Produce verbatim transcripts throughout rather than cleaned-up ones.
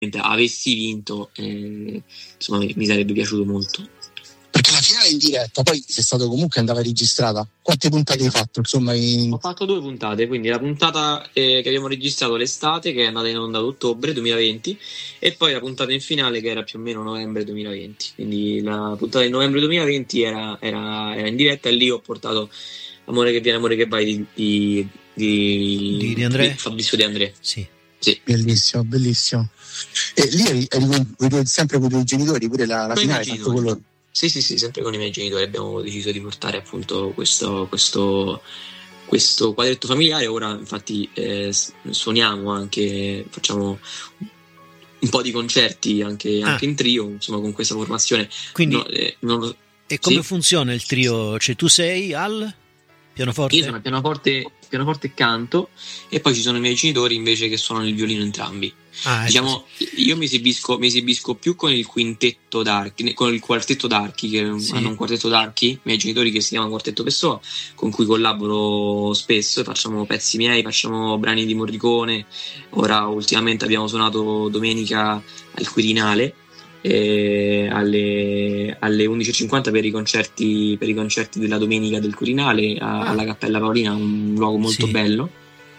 avessi vinto, eh, insomma, mi, mi sarebbe piaciuto molto. Perché la finale è in diretta, poi sei stato comunque andava registrata. Quante puntate hai fatto? Insomma, in... Ho fatto due puntate, quindi la puntata eh, che abbiamo registrato l'estate, che è andata in onda ad ottobre duemilaventi, e poi la puntata in finale che era più o meno novembre duemilaventi. Quindi la puntata di novembre duemilaventi era, era, era in diretta, e lì ho portato Amore che viene, amore che vai di, di, di, di, di André? Di Fabrizio De André. Sì. Sì. Bellissimo, bellissimo. E lì eri, eri con, sempre con i tuoi genitori, pure la, la finale fatto con loro? Sì, sì, sì, sempre con i miei genitori abbiamo deciso di portare appunto questo, questo, questo quadretto familiare. Ora infatti eh, suoniamo anche, facciamo un po' di concerti anche, ah. anche in trio, insomma, con questa formazione. Quindi, no, eh, non lo, e come sì? funziona il trio? Cioè tu sei al pianoforte? Io sono al pianoforte, pianoforte e canto, e poi ci sono i miei genitori invece che suonano il violino entrambi. Ah, diciamo, io mi esibisco, mi esibisco più con il quintetto d'archi, con il quartetto d'archi, che sì. hanno un quartetto d'archi, i miei genitori, che si chiama Quartetto Pessoa, con cui collaboro spesso, facciamo pezzi miei, facciamo brani di Morricone. Ora ultimamente abbiamo suonato domenica al Quirinale, eh, alle, alle undici e cinquanta per i concerti per i concerti della domenica del Quirinale a, ah. alla Cappella Paolina, un luogo molto sì. bello.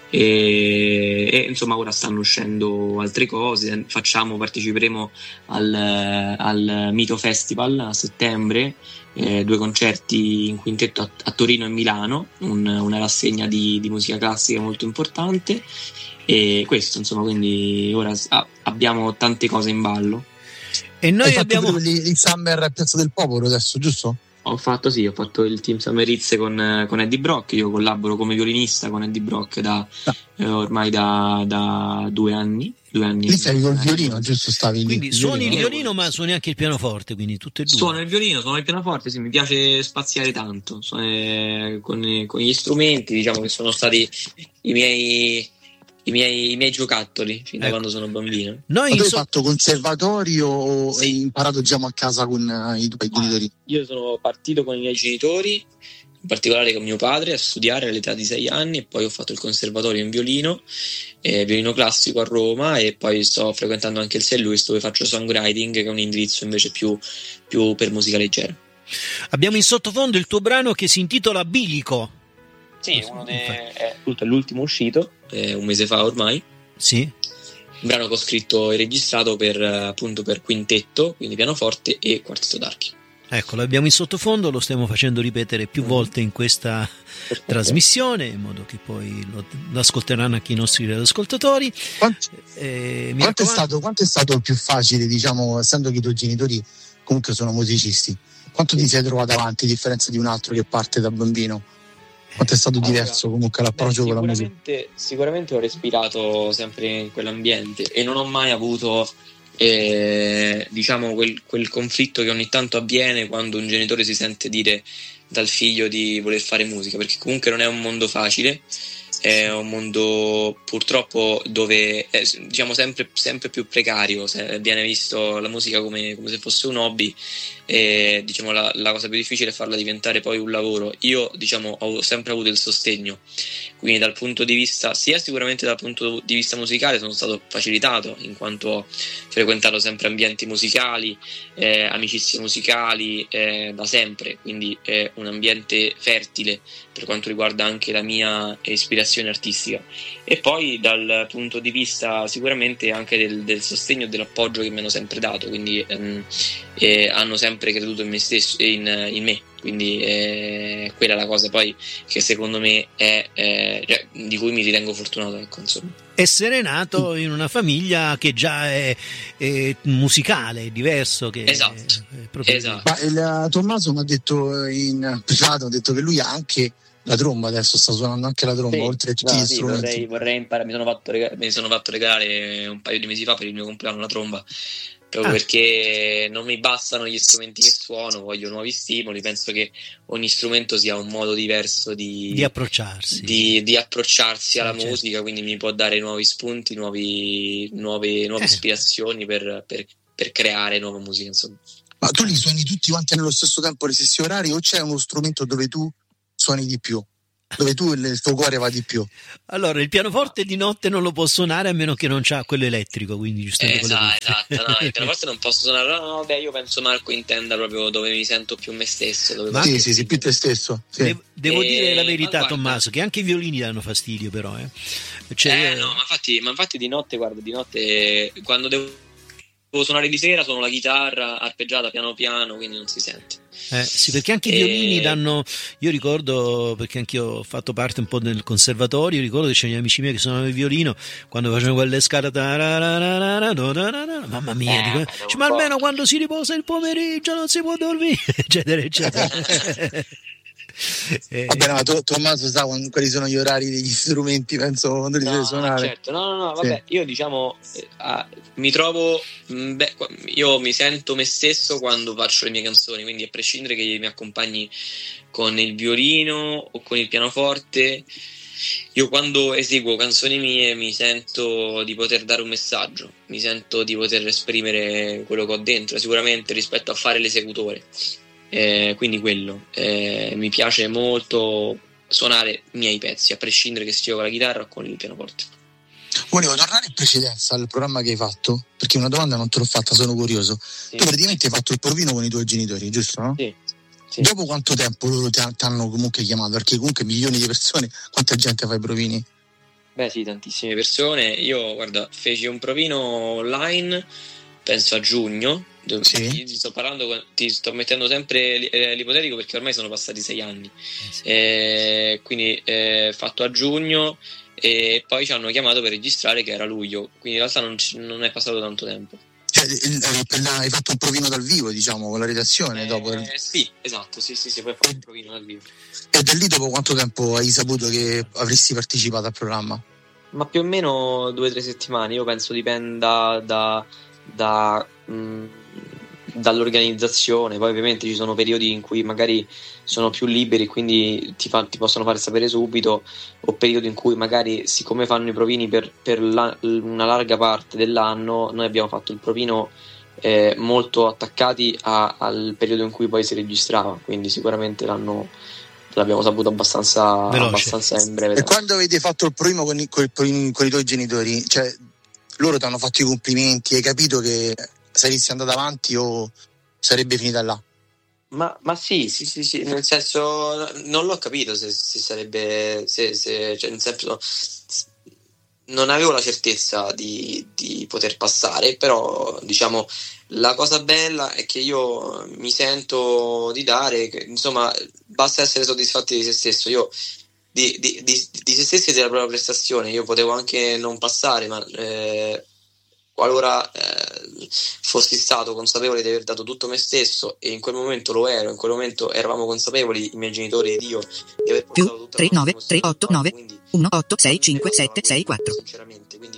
E, e insomma ora stanno uscendo altre cose, facciamo, parteciperemo al, al Mito Festival a settembre, eh, due concerti in quintetto a, a Torino e Milano, un, una rassegna di, di musica classica molto importante, e questo insomma, quindi ora ah, abbiamo tante cose in ballo. E noi Hai abbiamo il Summer a Piazza del Popolo adesso, giusto? Ho fatto sì, ho fatto il Team Summerizze con, con Eddie Brock. Io collaboro come violinista con Eddie Brock da ah. eh, ormai da, da due anni. Due anni. Lì stavi col violino, giusto? Stavi lì. Quindi suoni il violino, ma suoni anche il pianoforte, quindi tutte e due. Suono il violino, suono il pianoforte, sì, mi piace spaziare tanto. Suono, eh, con, con gli strumenti, diciamo che sono stati i miei. I miei, i miei giocattoli fin da ecco. quando sono bambino. Noi Ma tu so- hai fatto conservatorio o sì. hai imparato diciamo a casa con uh, i tuoi genitori? Io sono partito con i miei genitori, in particolare con mio padre, a studiare all'età di sei anni, e poi ho fatto il conservatorio in violino, eh, violino classico a Roma, e poi sto frequentando anche il Saint Louis, dove faccio songwriting, che è un indirizzo invece più, più per musica leggera. Abbiamo in sottofondo il tuo brano che si intitola Bilico. Sì, uno de... è l'ultimo uscito, eh, un mese fa ormai. Sì. Un brano che ho scritto e registrato per appunto per quintetto, quindi pianoforte e quartetto d'archi. Ecco, l'abbiamo in sottofondo, lo stiamo facendo ripetere più volte in questa Perfetto. trasmissione, in modo che poi lo, lo ascolteranno anche i nostri ascoltatori. Quanto, eh, quanto, è stato, quanto è stato più facile, diciamo, essendo che i tuoi genitori comunque sono musicisti, quanto ti sei trovato avanti a differenza di un altro che parte da bambino? Quanto è stato diverso allora, comunque l'approccio beh, con la musica? Sicuramente ho respirato sempre in quell'ambiente e non ho mai avuto eh, diciamo quel, quel conflitto che ogni tanto avviene quando un genitore si sente dire dal figlio di voler fare musica, perché comunque non è un mondo facile, è un mondo purtroppo dove è diciamo sempre, sempre più precario, viene visto la musica come, come se fosse un hobby, e diciamo la, la cosa più difficile è farla diventare poi un lavoro. Io diciamo ho sempre avuto il sostegno, quindi dal punto di vista sia sicuramente dal punto di vista musicale sono stato facilitato, in quanto ho frequentato sempre ambienti musicali, eh, amicizie musicali eh, da sempre, quindi è un ambiente fertile per quanto riguarda anche la mia ispirazione artistica. E poi dal punto di vista sicuramente anche del, del sostegno e dell'appoggio che mi hanno sempre dato, quindi ehm, eh, hanno sempre creduto in me stesso e in, in me, quindi eh, quella è la cosa poi che secondo me è eh, cioè, di cui mi ritengo fortunato, ecco, insomma. Essere nato in una famiglia che già è, è musicale, è diverso che esatto, è proprio esatto. Ma il, Tommaso mi ha detto in privato, ha detto che lui ha anche la tromba, adesso sta suonando anche la tromba, sì, oltre a tutti no, gli sì, strumenti. Vorrei, vorrei imparare, mi sono, fatto regalare, mi sono fatto regalare un paio di mesi fa per il mio compleanno la tromba, proprio ah. perché non mi bastano gli strumenti che suono, voglio nuovi stimoli. Penso che ogni strumento sia un modo diverso di, di approcciarsi, di, di approcciarsi alla certo. musica, quindi mi può dare nuovi spunti, nuovi, nuove, nuove eh. ispirazioni per, per, per creare nuova musica, insomma. Ma tu li suoni tutti quanti nello stesso tempo, negli stessi orari, o c'è uno strumento dove tu suoni di più? dove tu il tuo cuore va di più. Allora, il pianoforte di notte non lo posso suonare a meno che non c'ha quello elettrico, quindi giustamente esatto, esatto, no, il pianoforte non posso suonare. No, no, beh, io penso Marco intenda proprio dove mi sento più me stesso. Dove Ma sì, sì, sì, più te stesso. Sì. Devo, devo e... dire la verità, guarda... Tommaso, che anche i violini danno fastidio, però. Eh, cioè... eh no, ma infatti, ma infatti di notte, guarda, di notte quando devo suonare di sera suono la chitarra arpeggiata piano piano, quindi non si sente. Eh, sì, perché anche i violini danno. Io ricordo, perché anch'io ho fatto parte un po' del conservatorio, ricordo che c'erano gli amici miei che suonavano il violino quando facevano quelle scale, mamma mia, eh, dico, cioè, ma almeno quando si riposa il pomeriggio non si può dormire, eccetera eccetera. eh. Vabbè, no, to- Tommaso sa quali sono gli orari degli strumenti, penso, quando li no, deve suonare. Certo, no, no, no, vabbè, sì. Io diciamo eh, ah, mi trovo mh, beh, io mi sento me stesso quando faccio le mie canzoni, quindi a prescindere che mi accompagni con il violino o con il pianoforte, io quando eseguo canzoni mie mi sento di poter dare un messaggio, mi sento di poter esprimere quello che ho dentro, sicuramente rispetto a fare l'esecutore. Eh, quindi quello eh, mi piace molto suonare i miei pezzi, a prescindere che sia con la chitarra o con il pianoforte. Volevo tornare in precedenza al programma che hai fatto, perché una domanda non te l'ho fatta, sono curioso. Sì. Tu praticamente hai fatto il provino con i tuoi genitori, giusto? No? Sì. Sì. Dopo quanto tempo loro ti hanno comunque chiamato? Perché comunque milioni di persone, quanta gente fa i provini? Beh sì, tantissime persone. Io guarda, feci un provino online, penso a giugno. Sì. Ti, ti sto parlando, ti sto mettendo sempre l'ipotetico perché ormai sono passati sei anni. Sì. Eh, quindi eh, fatto a giugno e poi ci hanno chiamato per registrare che era luglio, quindi in realtà non, non è passato tanto tempo. Cioè, hai fatto un provino dal vivo, diciamo, con la redazione? Eh, dopo? Sì, esatto, sì, sì, sì, poi fatto un provino dal vivo. E da lì dopo quanto tempo hai saputo che avresti partecipato al programma? Ma più o meno due o tre settimane, io penso dipenda da, da mh, dall'organizzazione. Poi ovviamente ci sono periodi in cui magari sono più liberi, quindi ti, fa, ti possono fare sapere subito, o periodi in cui magari, siccome fanno i provini per, per la, una larga parte dell'anno, noi abbiamo fatto il provino eh, molto attaccati a, al periodo in cui poi si registrava, quindi sicuramente l'hanno l'abbiamo saputo abbastanza, abbastanza in breve tempo. E quando avete fatto il primo con i, con, i, con i tuoi genitori, cioè loro ti hanno fatto i complimenti, hai capito che saresti andata avanti o sarebbe finita là? Ma, ma sì, sì, sì, sì, nel senso non l'ho capito se, se sarebbe, se, se, cioè nel senso non avevo la certezza di, di poter passare, però diciamo la cosa bella è che io mi sento di dare, che, insomma basta essere soddisfatti di se stesso. Io di, di, di, di se stessi e della propria prestazione io potevo anche non passare, ma eh, qualora eh, fossi stato consapevole di aver dato tutto me stesso, e in quel momento lo ero, in quel momento eravamo consapevoli, i miei genitori ed io, di aver portato tutta tre nove tre otto nove uno otto sei cinque sette sei quattro. Sinceramente, quindi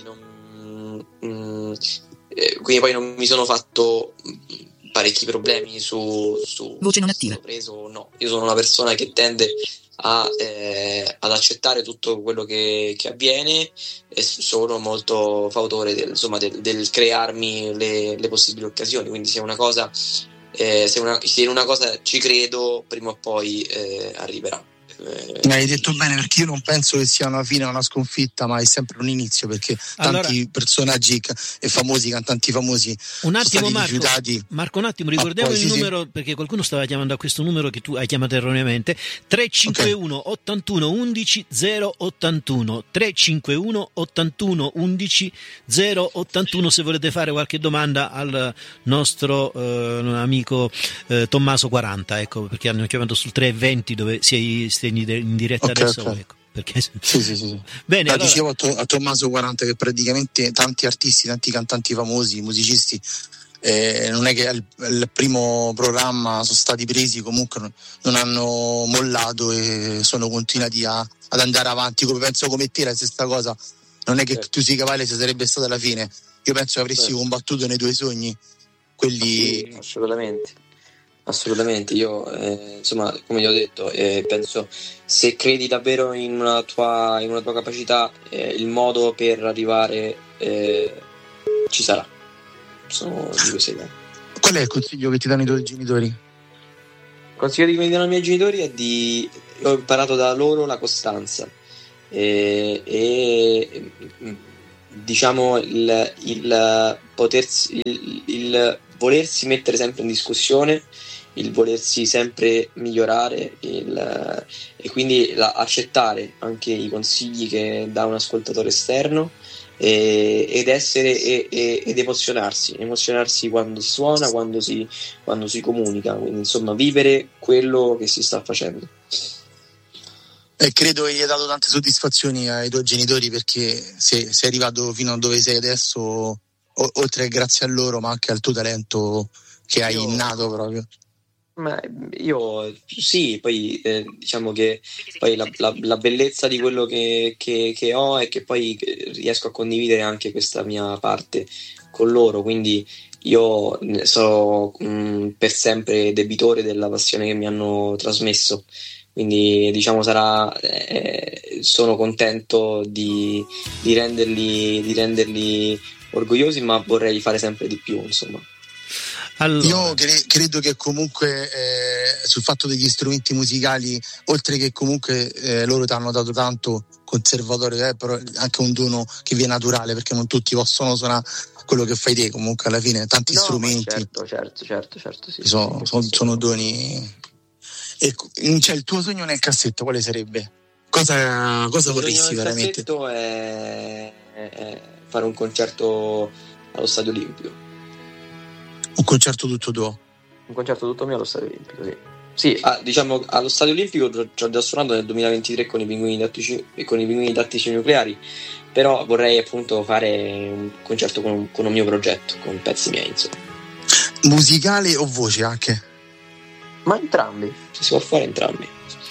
non mm, eh, quindi poi non mi sono fatto parecchi problemi su, su voce non attiva. Preso, no, io sono una persona che tende a, eh, ad accettare tutto quello che, che avviene, e sono molto fautore del, insomma, del, del crearmi le, le possibili occasioni, quindi se una cosa eh, se, una, se in una cosa ci credo, prima o poi eh, arriverà. Mi hai detto bene, perché io non penso che sia una fine o una sconfitta, ma è sempre un inizio, perché tanti allora, personaggi e famosi, cantanti famosi un attimo, sono stati Marco, rifiutati. Marco, un attimo, ricordiamo poi, il sì, numero sì. Perché qualcuno stava chiamando a questo numero che tu hai chiamato erroneamente: tre cinque uno okay. ottantuno undici zero ottantuno tre cinque uno ottantuno undici zero ottantuno se volete fare qualche domanda al nostro eh, amico eh, Tommaso quaranta, ecco, perché hanno chiamato sul tre venti dove sei in diretta okay, adesso okay. Ecco, perché... sì, sì, sì. Bene, no, allora... dicevo a, to- a Tommaso quaranta che praticamente tanti artisti, tanti cantanti famosi, musicisti eh, non è che al, al primo programma sono stati presi, comunque non, non hanno mollato e sono continuati a, ad andare avanti. Come penso come te la stessa cosa, non è che certo. tu sei Cavale se sarebbe stata la fine. Io penso che avresti certo. combattuto nei tuoi sogni quelli sì, assolutamente. Assolutamente, io eh, insomma, come ti ho detto, eh, penso se credi davvero in una tua, in una tua capacità, eh, il modo per arrivare eh, ci sarà. Sono di questa idea. Qual è il consiglio che ti danno i tuoi genitori? Il consiglio che mi danno i miei genitori è di... ho imparato da loro la costanza e, e diciamo il, il potersi il, il volersi mettere sempre in discussione, il volersi sempre migliorare, il, e quindi la, accettare anche i consigli che dà un ascoltatore esterno e, ed essere e, e, ed emozionarsi emozionarsi quando si suona, quando si, quando si comunica, quindi insomma vivere quello che si sta facendo. E credo che gli hai dato tante soddisfazioni ai tuoi genitori, perché se sei arrivato fino a dove sei adesso o, oltre che grazie a loro ma anche al tuo talento che hai Io... innato proprio. Ma io sì, poi eh, diciamo che poi la, la, la bellezza di quello che, che, che ho è che poi riesco a condividere anche questa mia parte con loro, quindi io sono mh, per sempre debitore della passione che mi hanno trasmesso, quindi diciamo sarà eh, sono contento di, di renderli di renderli orgogliosi, ma vorrei fare sempre di più, insomma. Allora. Io cre- credo che comunque eh, sul fatto degli strumenti musicali, oltre che comunque eh, loro ti hanno dato tanto, conservatorio è però anche un dono che viene naturale, perché non tutti possono suonare quello che fai te, comunque alla fine tanti no, strumenti certo certo certo, certo sì, sono, sì, sono, sì, sono doni. E cioè, il tuo sogno nel cassetto quale sarebbe? Cosa, cosa vorresti veramente? Il sogno nel cassetto è, è fare un concerto allo Stadio Olimpico. Un concerto tutto tuo? Un concerto tutto mio allo Stadio Olimpico, sì. Sì, ah, diciamo allo Stadio Olimpico ci ho già suonato nel duemilaventitré con i pinguini tattici e con i pinguini tattici nucleari, però vorrei appunto fare un concerto con, con un mio progetto, con pezzi miei, insomma. Musicale o voce anche? Ma entrambi, si può fare entrambi.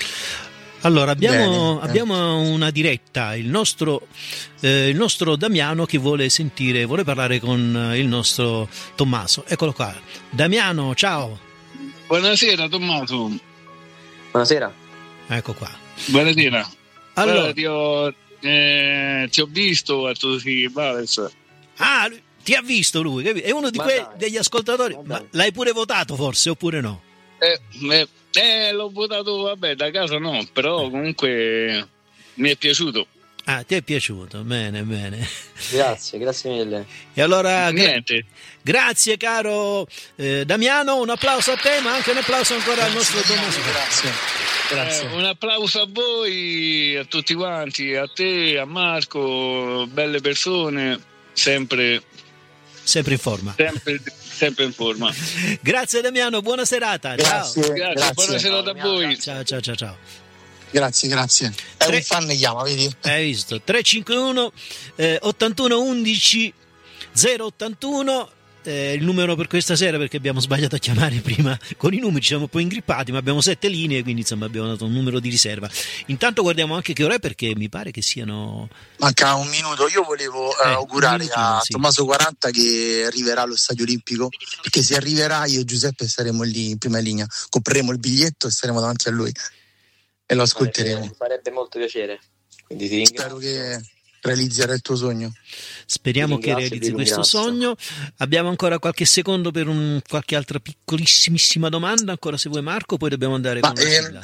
Allora abbiamo, Bene, abbiamo una diretta, il nostro, eh, il nostro Damiano che vuole sentire, vuole parlare con il nostro Tommaso. Eccolo qua. Damiano, ciao. Buonasera Tommaso. Buonasera. Ecco qua. Buonasera. Allora, Guarda, ti, ho, eh, ti ho visto a tutti Vales. Ah, lui, ti ha visto lui, è uno di quei degli ascoltatori. Ma, ma l'hai pure votato forse oppure no? Eh, eh, eh, l'ho votato, vabbè, da casa no, però comunque mi è piaciuto. Ah, ti è piaciuto, bene, bene. Grazie, grazie mille. E allora, niente. Gra- grazie caro eh, Damiano, un applauso a te, ma anche un applauso ancora grazie, al nostro Tommaso. Grazie. Grazie. Eh, un applauso a voi, a tutti quanti, a te, a Marco, belle persone, sempre... Sempre in forma. Sempre, sempre in forma. Grazie Damiano, buona serata. Grazie, ciao. Grazie, grazie. Buona serata a voi. Ciao, ciao, ciao, ciao. Grazie, grazie. È Tre... un fan ne chiama, vedi? Hai visto? tre cinque uno eh, ottantuno undici zero ottantuno eh, il numero per questa sera, perché abbiamo sbagliato a chiamare prima con i numeri, ci siamo un po' ingrippati, ma abbiamo sette linee, quindi insomma abbiamo dato un numero di riserva. Intanto guardiamo anche che ora è, perché mi pare che siano... Manca un minuto. Io volevo eh, augurare a sì. Tommaso quaranta che arriverà allo Stadio Olimpico, perché se arriverà io e Giuseppe saremo lì in prima linea, compreremo il biglietto e saremo davanti a lui e lo ascolteremo. Mi farebbe molto piacere, quindi ti spero che realizzerà il tuo sogno. Speriamo che realizzi questo sogno. Abbiamo ancora qualche secondo per un, qualche altra piccolissimissima domanda, ancora se vuoi Marco, poi dobbiamo andare Ma, con la ehm,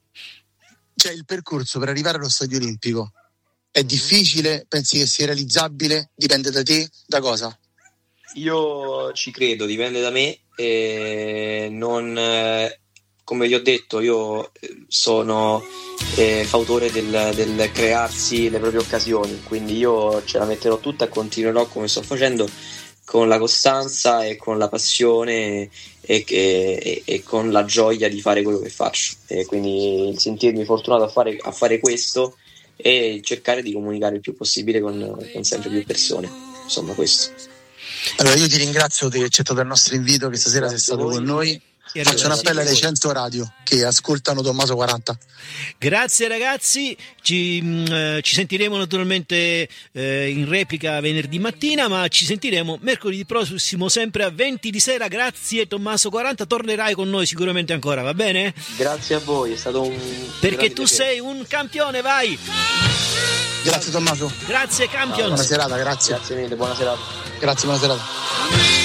cioè il percorso per arrivare allo Stadio Olimpico è difficile? Pensi che sia realizzabile? Dipende da te? Da cosa? Io ci credo, dipende da me e non... Eh, come vi ho detto, io sono eh, fautore del, del crearsi le proprie occasioni, quindi io ce la metterò tutta e continuerò come sto facendo, con la costanza e con la passione e, e, e con la gioia di fare quello che faccio, e quindi il sentirmi fortunato a fare, a fare questo e cercare di comunicare il più possibile con, con sempre più persone, insomma questo. Allora io ti ringrazio di aver accettato il nostro invito, che stasera sei stato con noi. Faccio un appello alle cento radio che ascoltano Tommaso quaranta. Grazie ragazzi, ci, mh, ci sentiremo naturalmente eh, in replica venerdì mattina, ma ci sentiremo mercoledì prossimo sempre a venti di sera. Grazie Tommaso quaranta, tornerai con noi sicuramente ancora, va bene? Grazie a voi, è stato un... Perché tu piacere. Sei un campione, vai! Grazie Tommaso. Grazie campione. Buona serata, grazie. Grazie mille, buona serata. Grazie, buona serata.